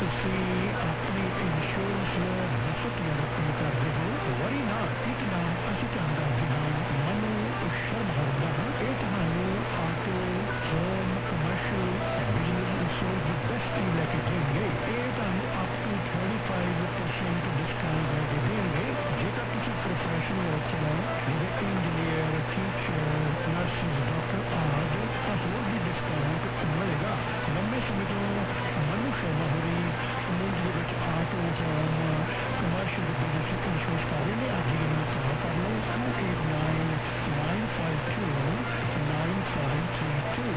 ਤੁਸੀਂ ਆਪਣੀ ਇੰਸ਼ੋਰੈਂਸ ਬਚਤ ਜਾਂ ਰਕਮ ਕਰਦੇ ਹੋ ਵਰੀ ਨਾ ਇੱਕ ਨਾਮ ਅਸੀਂ ਤੁਹਾਨੂੰ ਦੱਸਦੇ ਹਾਂ ਮਨੂ ਸ਼ਰਮਾ ਹੁੰਦਾ ਹਾਂ ਇਹ ਤੁਹਾਨੂੰ auto home commercial business insurance ਦੀ ਬੈਸਟ ਡੀਲ ਲੈ ਕੇ ਦੇਣਗੇ ਇਹ ਤੁਹਾਨੂੰ ਅਪ ਟੂ 35% ਡਿਸਕਾਊਂਟ ਲੈ ਕੇ ਦੇਣਗੇ ਜੇਕਰ ਤੁਸੀਂ ਪ੍ਰੋਫੈਸ਼ਨਲ ਹੋ ਜਿਵੇਂ ਇੰਜੀਨੀਅਰ ਟੀਚਰ ਨਰਸਿਸ ਡਾਕਟਰ ਆਦਿ ਤਾਂ ਹੋਰ ਵੀ ਡਿਸਕਾਊਂਟ ਮਿਲੇਗਾ ਲੰਬੇ ਸਮੇਂ ਤੋਂ ਮਨੂ ਸ਼ਰਮਾ ਹੋਰੀ ਮੁਲਕ ਦੇ ਵਿੱਚ auto home commercial business insurance ਕਰ ਰਹੇ ਨੇ ਅੱਜ ਹੀ ਮੈਨੂੰ ਕਾਲ ਕਰ ਲਓ 2899529732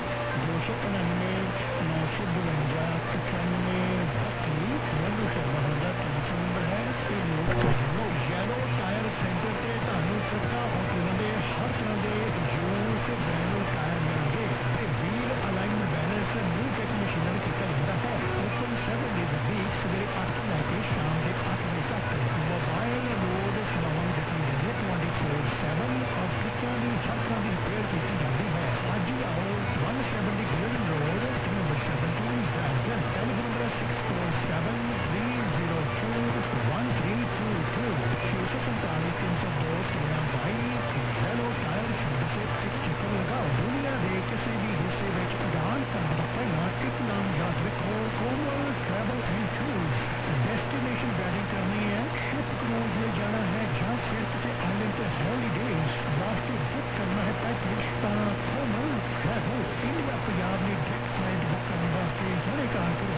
299 ਮਨੂ ਸ਼ਰਮਾ ਹੋਰੀ ਦਾ ਟੈਲੀਫੋਨ ਨੰਬਰ ਹੈ ਇਹ ਨੋਟ ਕਰ ਲਓ ਯੈਲੋ ਟਾਇਰ ਸੈਂਟਰ ਤੇ ਤੁਹਾਨੂੰ ਟਰੱਕਾਂ ਆਟੋਆਂ ਦੇ ਹਰ ਤਰ੍ਹਾਂ ਦੇ ਯੂਜ਼ ਬ੍ਰੈਂਡ ਟਾਇਰ ਮਿਲਣਗੇ ਤੇ wheel alignment balance new tech ਮਸ਼ੀਨਾਂ ਵਿੱਚ ਕੀਤਾ ਜਾਂਦਾ ਹੈ ਓਪਨ 7 ਡੇਜ਼ ਅ ਵੀਕ ਸਵੇਰੇ 8 ਤੋਂ ਲੈ ਕੇ ਸ਼ਾਮ ਦੇ 8 ਵਜੇ ਤੱਕ ਮੋਬਾਈਲ ਲੋਡ ਸੇਵਾਵਾਂ ਦਿੱਤੀ ਜਾਂਦੀ ਹੈ 24/7 ਔਰ ਟਰੱਕਾਂ ਦੀ ਹਰ ਤਰ੍ਹਾਂ ਦੀ ਰਿਪੇਅਰ ਕੀਤੀ ਜਾਂਦੀ ਹੈ ਅੱਜ ਹੀ ਆਓ 170 ਗਿਲਨ road number 17 Brampton telephone number 6472021322 647 yellow tyre centre ਤੇ ਇੱਕ ਚੱਕਰ ਲਗਾਓ ਦੁਨੀਆ ਦੇ ਕਿਸੇ ਵੀ ਹਿੱਸੇ ਵਿੱਚ ਉਡਾਨ ਕਰਨ ਤੋਂ ਪਹਿਲਾਂ ਇੱਕ ਨਾਮ ਯਾਦ ਰੱਖੋ ਕੋਮਲ travel and tours destination wedding ਕਰਨੀ ਹੈ ਸ਼ਿਪ ਕਰੂਜ਼ ਲਈ ਜਾਣਾ ਹੈ ਜਾਂ ਫਿਰ ਕਿਸੇ ਆਈਲੈਂਡ ਤੇ ਹੌਲੀਡੇਜ਼ ਵਾਸਤੇ ਬੁੱਕ ਕਰਨਾ ਹੈ ਪੈਕੇਜ ਤਾਂ ਕੋਮਲ ਟਰੈਵਲ ਇੰਡੀਆ ਪੰਜਾਬ ਲਈ ਡਾਇਰੈਕਟ ਫਲਾਈਟ ਬੁੱਕ ਕਰਨ ਵਾਸਤੇ ਹੁਣੇ ਕਾਲ ਕਰੋ